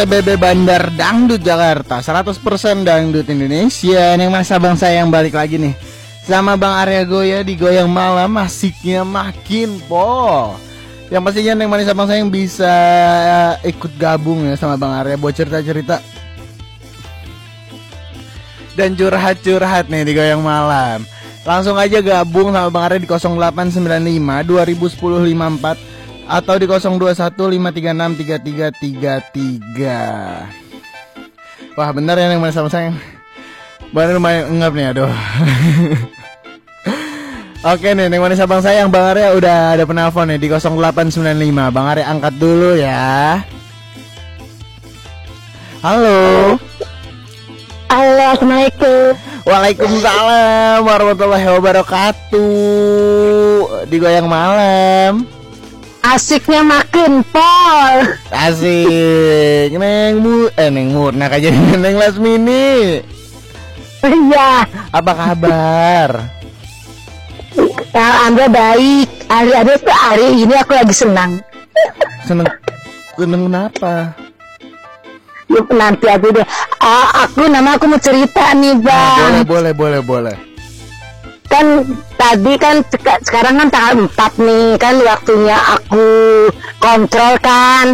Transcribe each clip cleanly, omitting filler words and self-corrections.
BB Bandar Dangdut Jakarta, 100% dangdut Indonesia. Yang masa bangsa yang balik lagi nih sama Bang Arya Goya di Goyang Malam, asiknya makin pol. Yang pastinya yang manis abang saya yang bisa ikut gabung ya sama Bang Arya buat cerita-cerita dan curhat-curhat nih di Goyang Malam. Langsung aja gabung sama Bang Arya di 0895 2010 54 atau di 0215363333. Wah bener ya yang manis sama saya. Baru lumayan ngap nih, aduh. Oke nih, yang manis abang sayang Bang Arya udah ada penelpon nih di 0895. Bang Arya angkat dulu ya. Halo. Halo, assalamualaikum. Waalaikumsalam warahmatullahi wabarakatuh. Di Goyang Malam. Asiknya makin pol. Asik. Neng Murna aja Neng Lasmini. Iya. Apa kabar? Anda baik. Hari ini aku lagi senang. Seneng kenapa? Nanti aku deh. Nama aku mau cerita nih Bang. Boleh. Kan tadi kan sekarang kan tanggal 4 nih, kan waktunya aku kontrol kan.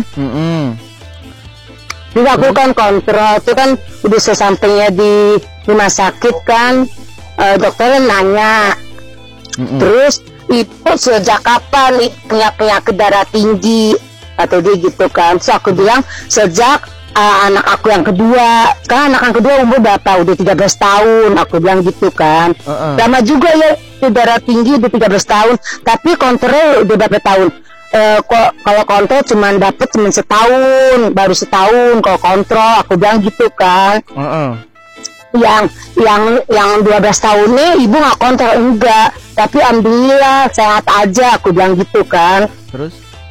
Jadi aku kan kontrol itu kan udah sesampainya di rumah sakit kan, dokternya nanya. Terus itu sejak kapan punya penyakit darah tinggi atau dia gitu kan. Terus aku bilang sejak anak aku yang kedua. Kan anak yang kedua umur berapa? Udah 13 tahun. Aku bilang gitu kan. Lama juga ya darah tinggi udah 13 tahun. Tapi kontrol udah berapa tahun? Kalau kontrol cuma setahun. Baru setahun kalau kontrol. Aku bilang gitu kan. Yang 12 tahun nih ibu nggak kontrol, enggak. Tapi alhamdulillah sehat aja. Aku bilang gitu kan. Terus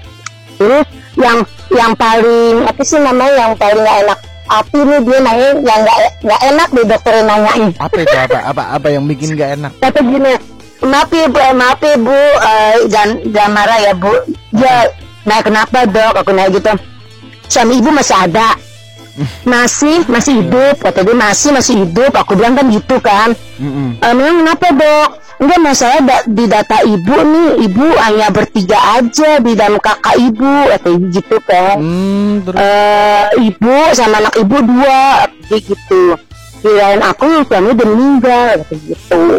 yang paling apa sih namanya, yang paling nggak enak api nih dia nanya, yang nggak enak deh dokter nanyain. Apa itu apa yang bikin nggak enak? Kata gini, maaf ya bu, jangan marah ya bu. Dia nah kenapa dok? Aku nanya gitu. Suami ibu masih ada, masih hidup. Kata dia masih hidup. Aku bilang kan gitu kan. Memang kenapa dok? Enggak, masalah di data ibu nih, ibu hanya bertiga aja di dalam kakak ibu, atau gitu kan. Ibu sama anak ibu 2, gitu. Kirain aku suami udah meninggal, gitu.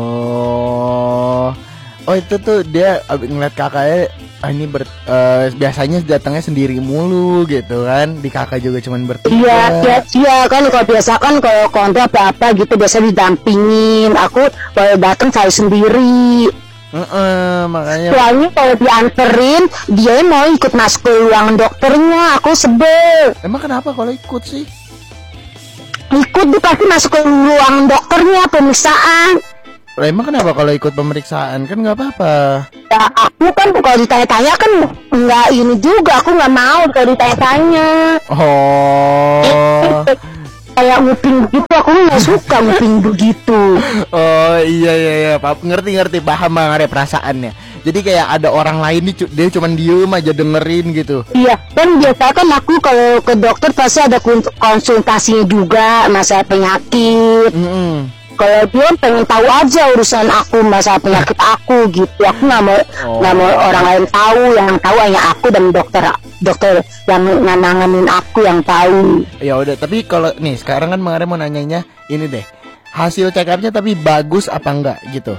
Oh itu tuh dia ngeliat kakaknya ini biasanya datangnya sendiri mulu gitu kan, di kakak juga cuman bertiga. Iya kan, kalau biasa kan kalau kontrak apa gitu biasa didampingin. Aku kalau datang saya sendiri. Makanya. Soalnya kalau dianterin dia mau ikut masuk ke ruangan dokternya, aku sebel. Emang kenapa kalau ikut sih? Ikut dia pasti masuk ke ruangan dokternya pemeriksaan. Lah emang kenapa kalau ikut pemeriksaan? Kan nggak apa-apa. Ya aku kan kalau ditanya-tanya kan nggak ini juga, aku nggak mau kalau ditanya-tanya. Kayak nguping gitu, aku nggak suka nguping begitu. Oh iya ngerti paham Bang Arya perasaannya. Jadi kayak ada orang lain nih, dia cuma diem aja dengerin gitu. Iya, kan biasa kan aku kalau ke dokter pasti ada konsultasinya juga masalah penyakit. Kalau dia pengen tahu aja urusan aku, masalah penyakit aku gitu. Aku nggak mau orang lain tahu. Yang tahu hanya aku dan dokter yang nanganin aku yang tahu. Ya udah, tapi kalau nih sekarang kan Bang Arya mau nanyanya ini deh, hasil check up-nya tapi bagus apa enggak gitu?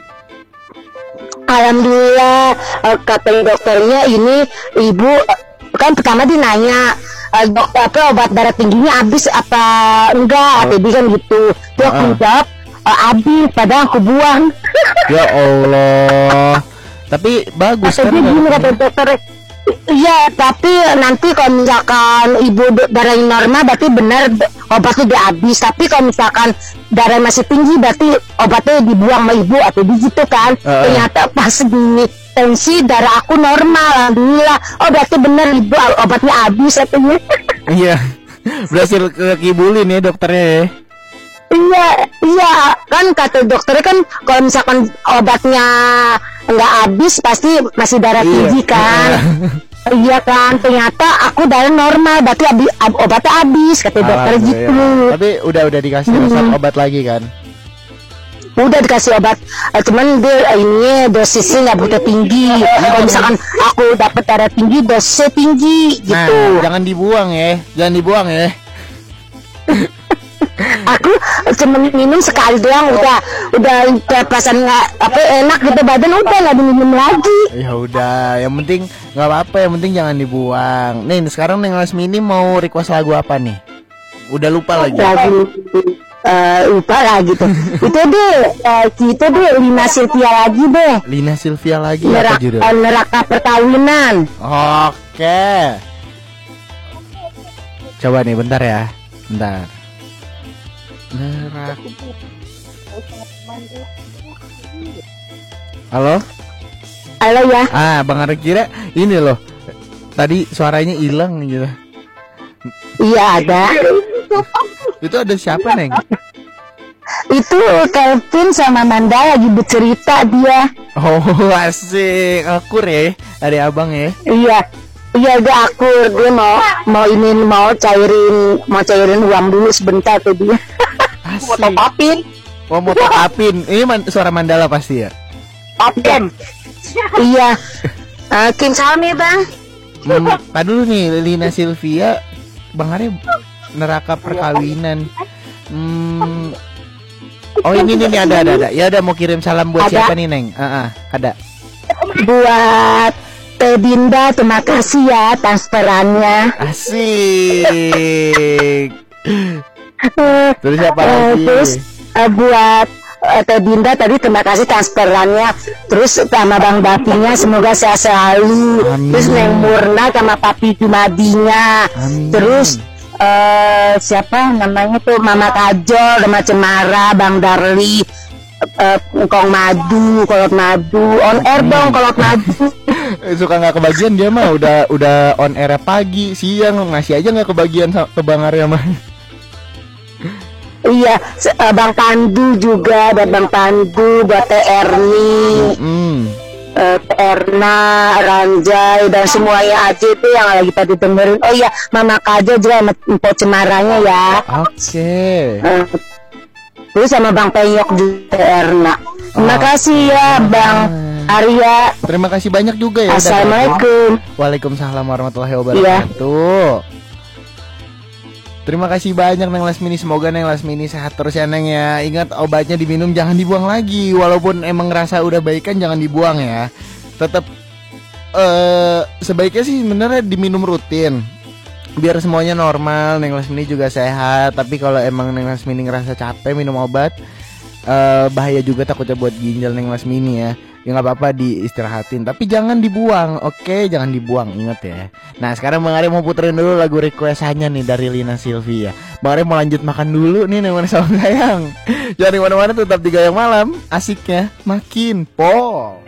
Alhamdulillah, kata dokternya ini ibu kan pertama dia nanya obat darah tingginya habis apa enggak, dia kan gitu. Dia aku jawab habis, padahal aku buang. Ya Allah. Tapi bagus kan? Tapi gini kata dokter, iya tapi nanti kalau misalkan ibu darahnya normal berarti benar obatnya udah habis. Tapi kalau misalkan darah masih tinggi berarti obatnya dibuang sama ibu atau begitu kan. Ternyata pas gini tensi darah aku normal, alhamdulillah. Oh berarti benar ibu obatnya habis katanya. Iya, berhasil kekibulin ya dokternya ya. Iya kan kata dokternya kan kalau misalkan obatnya nggak habis pasti masih darah tinggi kan. Iya kan, ternyata aku darah normal, berarti obatnya habis, kata dokter gitu. Tapi udah dikasih resep obat lagi kan? Udah dikasih obat, cuman dia ini dosisnya nggak begitu tinggi. Kalau misalkan aku dapat darah tinggi, dosisnya tinggi gitu. Nah, jangan dibuang ya. Aku cuma minum sekali doang, udah perasaan nggak enak gitu badan, udah nggak diminum lagi. Ya udah, yang penting nggak apa-apa, yang penting jangan dibuang. Nih sekarang Neng Lasmini mau request lagu apa nih? Udah lupa lagi. Lupa lah gitu. Itu deh, gitu deh, Lina Silvia lagi deh. Lina Silvia lagi apa judul? Neraka Perkawinan. Oke. Coba nih, bentar ya. Bentar. Neraka. Halo? Halo ya. Bang Arek kira ini loh. Tadi suaranya hilang gitu. Iya ada. Itu ada siapa, Neng? Itu Kelvin sama Manda lagi bercerita dia. Oh, asik. Akur ya dari abang ya. Iya dia akur. Dia mau cairin uang dulu sebentar tuh dia. Asik. Mau top-upin. Oh, mau top-upin. Ini suara Mandala pasti ya? Opkem. Iya. Kim salam ya bang. Tadi dulu nih, Lina Silvia, Bang Arya Neraka Perkawinan. Oh ini ada. Ya udah, mau kirim salam buat siapa nih, Neng? Ada. Buat Teh Dinda, terima kasih ya transferannya. Asik. Terus siapa lagi? Terus buat Teh Dinda tadi terima kasih transferannya. Terus sama Bang Bapinya semoga sehat selalu. Amin. Terus Neng Murna sama Papi Jumadinya. Amin. Terus siapa namanya tuh Mama Kajol, sama Cemara, Bang Darli, Kong Madu, Kolot Madu, on air dong Kolot Madu. Suka nggak kebagian dia mah, udah on air pagi, siang masih aja nggak kebagian ke Bang Arya mah. Iya, Bang Pandu juga, dan Bang Pandu buat Teh Erni, Erna, Ranjai, dan semuanya aja itu yang lagi pada dengerin. Oh iya, Mama Kajo juga sama Mpok Cemaranya ya. Oke. Terus sama Bang Peyok juga, Erna. Terima kasih ya Bang Arya. Terima kasih banyak juga ya. Assalamualaikum. Waalaikumsalam warahmatullahi wabarakatuh. Terima kasih banyak Neng Lasmini. Semoga Neng Lasmini sehat terus ya Neng ya. Ingat obatnya diminum, jangan dibuang lagi. Walaupun emang ngerasa udah baikan, jangan dibuang ya. Tetap sebaiknya sih sebenarnya diminum rutin biar semuanya normal, Neng Lasmini juga sehat. Tapi kalau emang Neng Lasmini ngerasa capek minum obat, bahaya juga takutnya buat ginjal Neng Lasmini ya. Ya nggak apa-apa, diistirahatin, tapi jangan dibuang. Oke, jangan dibuang, inget ya. Nah sekarang Bang Arya mau puterin dulu lagu requestannya nih dari Lina Silvia. Bang Arya mau lanjut makan dulu nih Neng Manis Sayang. Jangan di mana-mana, tetap di Goyang Malam, asiknya makin pol.